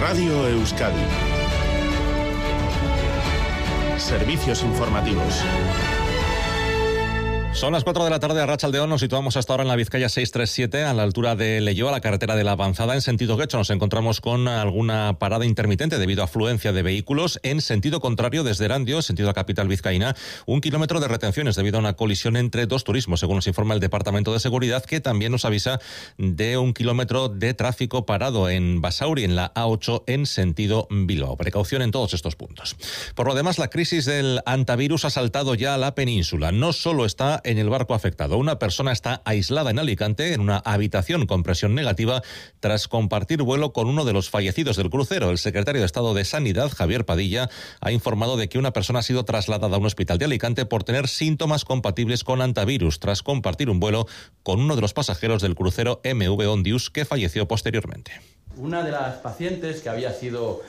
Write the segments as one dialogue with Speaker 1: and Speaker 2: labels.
Speaker 1: Radio Euskadi. Servicios informativos.
Speaker 2: Son las 4 de la tarde, a Arratsaldeón. Nos situamos hasta ahora en la Vizcaya 637, a la altura de Leioa, la carretera de la Avanzada. En sentido Getxo nos encontramos con alguna parada intermitente debido a afluencia de vehículos. En sentido contrario, desde Erandio, sentido a capital vizcaína, 1 kilómetro de retenciones debido a una colisión entre dos turismos, según nos informa el Departamento de Seguridad, que también nos avisa de 1 kilómetro de tráfico parado en Basauri, en la A8, en sentido Bilbao. Precaución en todos estos puntos. Por lo demás, la crisis del hantavirus ha saltado ya a la península. No solo está en el barco afectado. Una persona está aislada en Alicante, en una habitación con presión negativa, tras compartir vuelo con uno de los fallecidos del crucero. El secretario de Estado de Sanidad, Javier Padilla, ha informado de que una persona ha sido trasladada a un hospital de Alicante por tener síntomas compatibles con hantavirus, tras compartir un vuelo con uno de los pasajeros del crucero MV Ondius, que falleció posteriormente.
Speaker 3: Una de las pacientes que había sido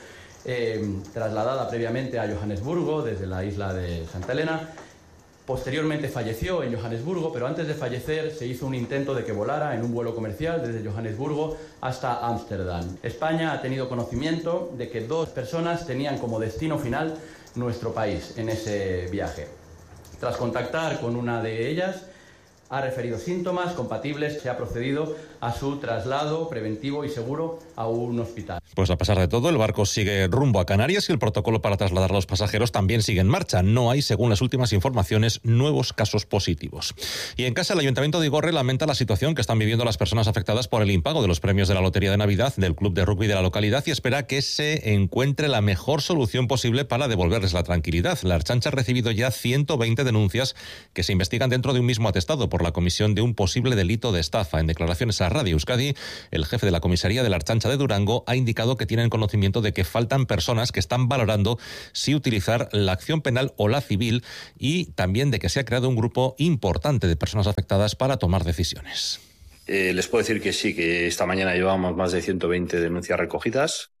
Speaker 3: trasladada previamente a Johannesburgo desde la isla de Santa Elena, posteriormente falleció en Johannesburgo, pero antes de fallecer se hizo un intento de que volara en un vuelo comercial desde Johannesburgo hasta Ámsterdam. España ha tenido conocimiento de que 2 personas tenían como destino final nuestro país en ese viaje. Tras contactar con una de ellas, ha referido síntomas compatibles, se ha procedido a su traslado preventivo y seguro a un hospital.
Speaker 2: Pues a pesar de todo, el barco sigue rumbo a Canarias y el protocolo para trasladar a los pasajeros también sigue en marcha. No hay, según las últimas informaciones, nuevos casos positivos. Y en casa, el Ayuntamiento de Igorre lamenta la situación que están viviendo las personas afectadas por el impago de los premios de la Lotería de Navidad del Club de Rugby de la localidad y espera que se encuentre la mejor solución posible para devolverles la tranquilidad. La Ertzaintza ha recibido ya 120 denuncias que se investigan dentro de un mismo atestado por la comisión de un posible delito de estafa. En declaraciones a Radio Euskadi, el jefe de la comisaría de la Ertzaintza de Durango ha indicado que tienen conocimiento de que faltan personas que están valorando si utilizar la acción penal o la civil, y también de que se ha creado un grupo importante de personas afectadas para tomar decisiones.
Speaker 4: Les puedo decir que sí, que esta mañana llevamos más de 120 denuncias recogidas,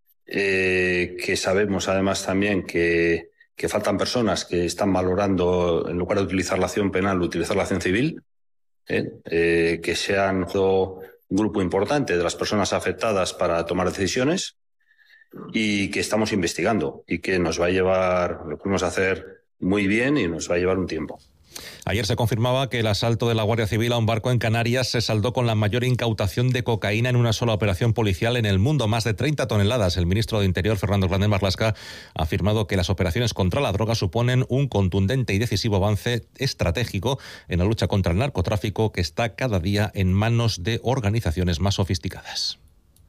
Speaker 4: que sabemos además también que faltan personas que están valorando, en lugar de utilizar la acción penal, utilizar la acción civil, que se han hecho un grupo importante de las personas afectadas para tomar decisiones y que estamos investigando y que nos va a llevar, lo podemos hacer muy bien y nos va a llevar un tiempo.
Speaker 2: Ayer se confirmaba que el asalto de la Guardia Civil a un barco en Canarias se saldó con la mayor incautación de cocaína en una sola operación policial en el mundo, más de 30 toneladas. El ministro de Interior, Fernando Grande Marlaska, ha afirmado que las operaciones contra la droga suponen un contundente y decisivo avance estratégico en la lucha contra el narcotráfico, que está cada día en manos de organizaciones más sofisticadas.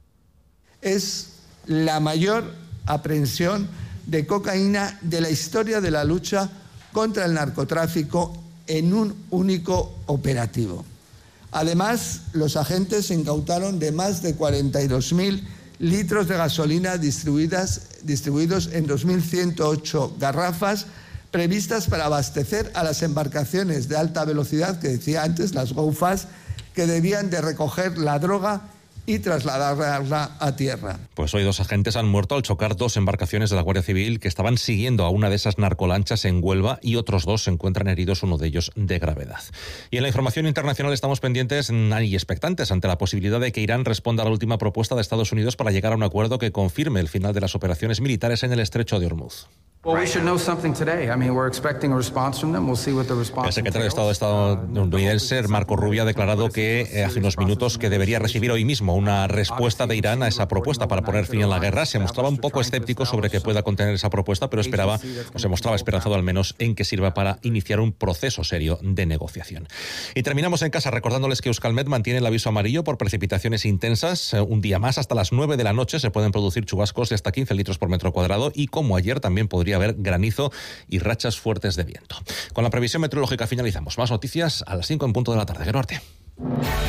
Speaker 5: Es la mayor aprehensión de cocaína de la historia de la lucha contra el narcotráfico en un único operativo. Además, los agentes incautaron de más de 42.000 litros de gasolina distribuidos en 2.108 garrafas previstas para abastecer a las embarcaciones de alta velocidad, que decía antes, las Go Fast, que debían de recoger la droga y trasladarla a tierra.
Speaker 2: Pues hoy 2 agentes han muerto al chocar 2 embarcaciones de la Guardia Civil que estaban siguiendo a una de esas narcolanchas en Huelva, y otros 2 se encuentran heridos, uno de ellos de gravedad. Y en la información internacional estamos pendientes y expectantes ante la posibilidad de que Irán responda a la última propuesta de Estados Unidos para llegar a un acuerdo que confirme el final de las operaciones militares en el estrecho de Hormuz. El secretario de Estado estadounidense, Marco Rubio, ha declarado que hace unos minutos que debería recibir hoy mismo una respuesta de Irán a esa propuesta para poner fin a la guerra. Se mostraba un poco escéptico sobre que pueda contener esa propuesta, pero se mostraba esperanzado al menos en que sirva para iniciar un proceso serio de negociación. Y terminamos en casa recordándoles que Euskalmet mantiene el aviso amarillo por precipitaciones intensas. Un día más, hasta las 9 de la noche, se pueden producir chubascos de hasta 15 litros por metro cuadrado, y como ayer también podría haber granizo y rachas fuertes de viento. Con la previsión meteorológica finalizamos. Más noticias a las 5 en punto de la tarde. Geruarte.